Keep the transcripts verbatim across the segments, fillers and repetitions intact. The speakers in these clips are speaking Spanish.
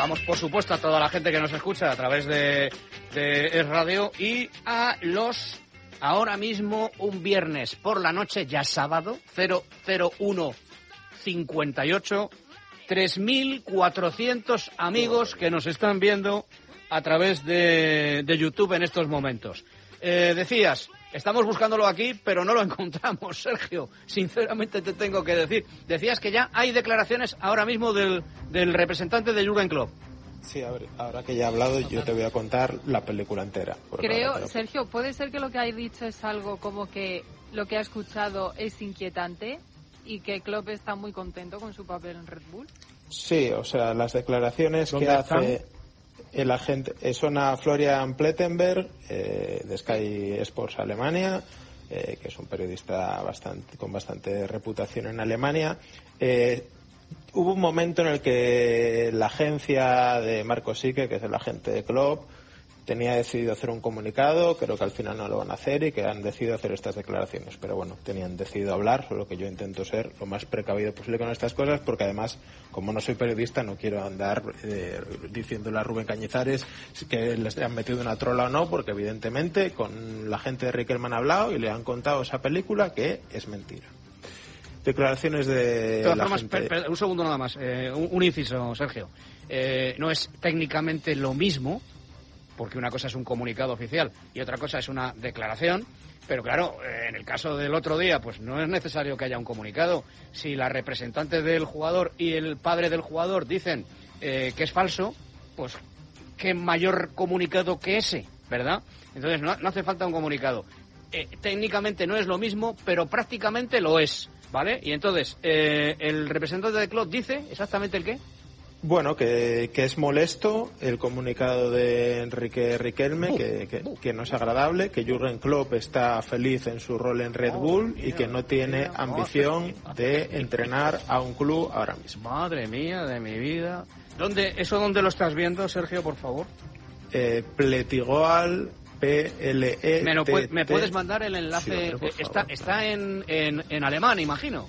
Saludamos, por supuesto, a toda la gente que nos escucha a través de, de Es Radio y a los, ahora mismo, un viernes por la noche, ya sábado, cero cero uno cincuenta y ocho, tres mil cuatrocientos amigos que nos están viendo a través de, de YouTube en estos momentos. Eh, decías, estamos buscándolo aquí, pero no lo encontramos, Sergio. Sinceramente te tengo que decir. Decías que ya hay declaraciones ahora mismo del, del representante de Jürgen Klopp. Sí, a ver, ahora que ya he hablado, yo te voy a contar la película entera. Creo, claro, Sergio, ¿puede ser que lo que hay dicho es algo como que lo que ha escuchado es inquietante y que Klopp está muy contento con su papel en Red Bull? Sí, o sea, las declaraciones que hace el agente, eh, son a Florian Plettenberg, eh, de Sky Sports Alemania, eh, que es un periodista bastante con bastante reputación en Alemania. Eh, hubo un momento en el que la agencia de Marco Sique, que es el agente de Klopp, tenía decidido hacer un comunicado, creo que al final no lo van a hacer y que han decidido hacer estas declaraciones. Pero bueno, tenían decidido hablar, solo que yo intento ser lo más precavido posible con estas cosas, porque además, como no soy periodista, no quiero andar eh, diciéndole a Rubén Cañizares que les han metido una trola o no, porque evidentemente con la gente de Riquelme han hablado y le han contado esa película que es mentira. Declaraciones de, de todas la formas, gente... per, per, un segundo nada más, eh, un, un inciso, Sergio. Eh, no es técnicamente lo mismo, porque una cosa es un comunicado oficial y otra cosa es una declaración, pero claro, en el caso del otro día, pues no es necesario que haya un comunicado. Si la representante del jugador y el padre del jugador dicen eh, que es falso, pues qué mayor comunicado que ese, ¿verdad? Entonces no, no hace falta un comunicado. Eh, técnicamente no es lo mismo, pero prácticamente lo es, ¿vale? Y entonces, eh, el representante de Klopp dice exactamente el qué. Bueno, que, que es molesto el comunicado de Enrique Riquelme, que, que, que no es agradable, que Jürgen Klopp está feliz en su rol en Red Bull y que no tiene ambición de entrenar a un club ahora mismo. Madre mía de mi vida. ¿Dónde, ¿Eso dónde lo estás viendo, Sergio, por favor? Eh, Pletigoal, P L E. ¿Me, lo pu- ¿Me puedes mandar el enlace? Sí, está está en, en, en alemán, imagino.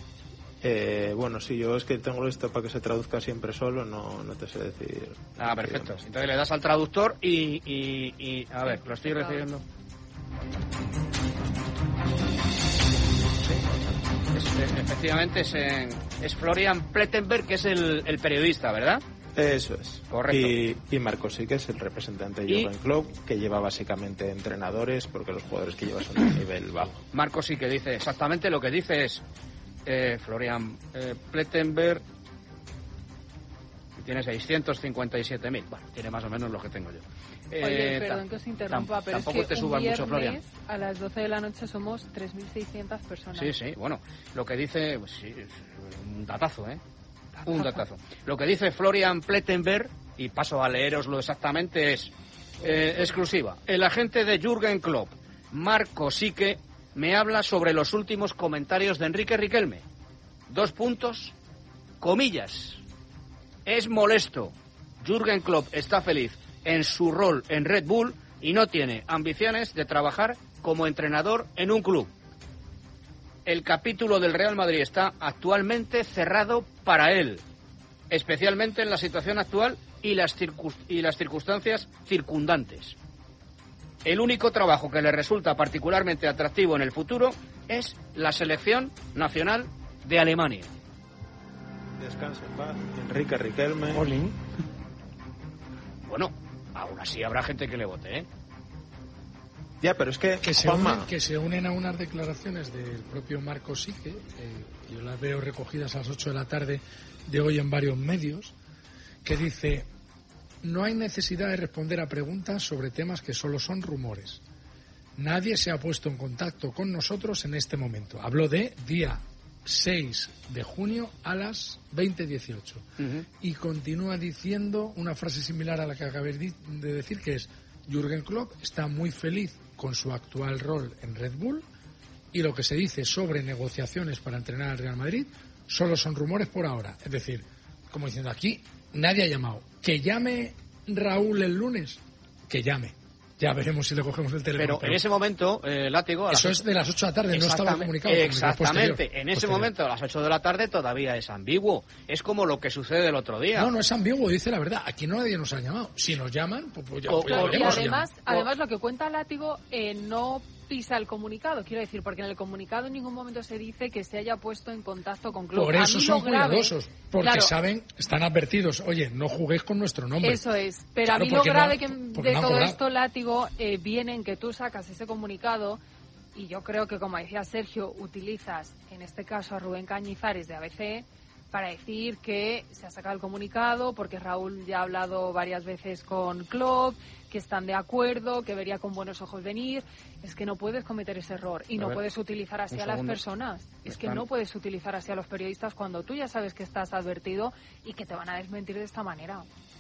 Eh, bueno, sí, yo es que tengo esto para que se traduzca siempre solo, no, no te sé decir. Ah, perfecto. Entonces le das al traductor y, y, y a ver, lo estoy recibiendo. Sí. Es, efectivamente es, en, es Florian Plettenberg, que es el, el periodista, ¿verdad? Eso es. Correcto. Y, y Marco Sique es el representante de Jürgen Klopp, que lleva básicamente entrenadores, porque los jugadores que lleva son de nivel bajo. Marco Sique dice exactamente lo que dice es... Eh, Florian eh, Plettenberg tiene seiscientos cincuenta y siete mil. Bueno, tiene más o menos lo que tengo yo. Eh, Oye, perdón que os interrumpa, tam- pero tampoco es que te subas un mucho, Florian. a las doce de la noche somos tres mil seiscientas personas. Sí, sí, bueno, lo que dice... Pues sí, es un datazo, ¿eh? Un datazo. Lo que dice Florian Plettenberg, y paso a leeroslo exactamente, es eh, exclusiva. El agente de Jürgen Klopp, Marco Sique, me habla sobre los últimos comentarios de Enrique Riquelme. Dos puntos, comillas. Es molesto. Jürgen Klopp está feliz en su rol en Red Bull y no tiene ambiciones de trabajar como entrenador en un club. El capítulo del Real Madrid está actualmente cerrado para él, especialmente en la situación actual y las, circun- y las circunstancias circundantes. El único trabajo que le resulta particularmente atractivo en el futuro es la selección nacional de Alemania. Descansa en paz, Enrique Riquelme. Olin. Bueno, aún así habrá gente que le vote, ¿eh? Ya, pero es que, que se, Juanma... unen, que se unen a unas declaraciones del propio Marco Sique, eh, yo las veo recogidas a las ocho de la tarde de hoy en varios medios, que dice: no hay necesidad de responder a preguntas sobre temas que solo son rumores. Nadie se ha puesto en contacto con nosotros en este momento. Habló de día seis de junio a las veinte dieciocho. Uh-huh. Y continúa diciendo una frase similar a la que acabé de decir, que es: Jürgen Klopp está muy feliz con su actual rol en Red Bull y lo que se dice sobre negociaciones para entrenar al Real Madrid solo son rumores por ahora. Es decir, como diciendo, aquí nadie ha llamado. Que llame Raúl el lunes, que llame. Ya veremos si le cogemos el teléfono. Pero, pero en ese momento, eh, Látigo... Eso es de las ocho de la tarde, no estaba comunicado. Exactamente. Posterior, en ese posterior. momento, a las ocho de la tarde, todavía es ambiguo. Es como lo que sucede el otro día. No, no es ambiguo, dice la verdad. Aquí no nadie nos ha llamado. Si nos llaman, pues, pues ya, O, pues ya o, veremos. Y además, o, además lo que cuenta Látigo eh, no pisa el comunicado, quiero decir, porque en el comunicado en ningún momento se dice que se haya puesto en contacto con Klopp. Por eso son grave, cuidadosos, porque claro, saben, están advertidos, oye, no juguéis con nuestro nombre. Eso es, pero Claro, a mí lo grave no, que de de todo cobrado. esto, Látigo, eh, viene en que tú sacas ese comunicado y yo creo que, como decía Sergio, utilizas, en este caso, a Rubén Cañizares de A B C para decir que se ha sacado el comunicado porque Raúl ya ha hablado varias veces con Klopp, que están de acuerdo, que vería con buenos ojos venir. Es que no puedes cometer ese error y A no ver, puedes utilizar así a las segundo. personas. Es que Están- no puedes utilizar así a los periodistas cuando tú ya sabes que estás advertido y que te van a desmentir de esta manera.